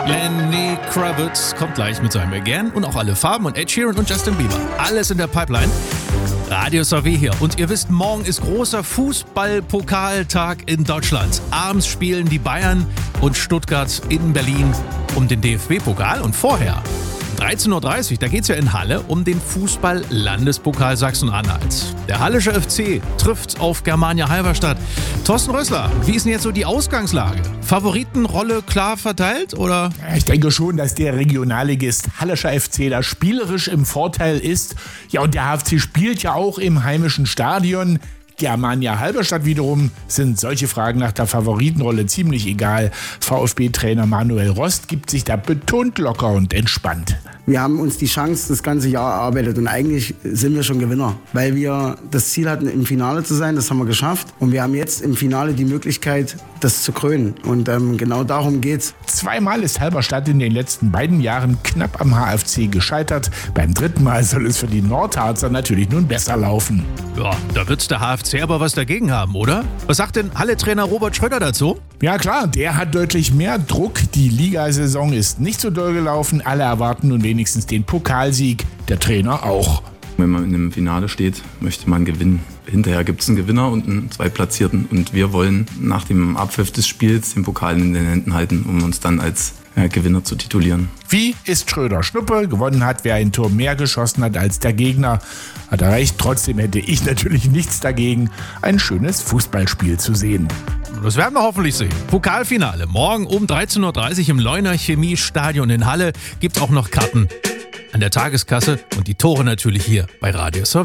Lenny Kravitz kommt gleich mit seinem Again und auch alle Farben und Ed Sheeran und Justin Bieber. Alles in der Pipeline. Radio SAW hier. Und ihr wisst, morgen ist großer Fußball-Pokaltag in Deutschland. Abends spielen die Bayern und Stuttgart in Berlin um den DFB-Pokal. Und vorher, 13.30 Uhr, da geht's ja in Halle um den Fußball-Landespokal Sachsen-Anhalt. Der Hallische FC trifft auf Germania Halberstadt. Thorsten Rössler, wie ist denn jetzt so die Ausgangslage? Favoritenrolle klar verteilt, oder? Ich denke schon, dass der Regionalligist Hallischer FC da spielerisch im Vorteil ist. Ja, und der HFC spielt ja auch im heimischen Stadion. Germania Halberstadt wiederum sind solche Fragen nach der Favoritenrolle ziemlich egal. VfB-Trainer Manuel Rost gibt sich da betont locker und entspannt. Wir haben uns die Chance das ganze Jahr erarbeitet und eigentlich sind wir schon Gewinner, weil wir das Ziel hatten, im Finale zu sein. Das haben wir geschafft und wir haben jetzt im Finale die Möglichkeit, das zu krönen. Und genau darum geht's. Zweimal ist Halberstadt in den letzten beiden Jahren knapp am HFC gescheitert. Beim dritten Mal soll es für die Nordharzer natürlich nun besser laufen. Ja, da wird's der HFC aber was dagegen haben, oder? Was sagt denn Halle-Trainer Robert Schröder dazu? Ja klar, der hat deutlich mehr Druck. Die Ligasaison ist nicht so doll gelaufen. Alle erwarten nun wenigstens den Pokalsieg. Der Trainer auch. Wenn man in einem Finale steht, möchte man gewinnen. Hinterher gibt es einen Gewinner und einen Zweitplatzierten. Und wir wollen nach dem Abpfiff des Spiels den Pokal in den Händen halten, um uns dann als Gewinner zu titulieren. Wie ist Schröder Schnuppe? Gewonnen hat, wer ein Tor mehr geschossen hat als der Gegner. Hat er recht. Trotzdem hätte ich natürlich nichts dagegen, ein schönes Fußballspiel zu sehen. Das werden wir hoffentlich sehen. Pokalfinale morgen um 13.30 Uhr im Leuner Chemiestadion in Halle. Gibt auch noch Karten an der Tageskasse und die Tore natürlich hier bei Radio SAW.